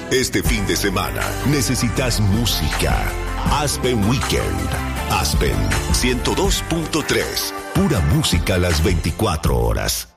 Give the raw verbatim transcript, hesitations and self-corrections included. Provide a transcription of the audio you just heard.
Este fin de semana necesitas música. Aspen Weekend. Aspen ciento dos punto tres. Pura música a las veinticuatro horas.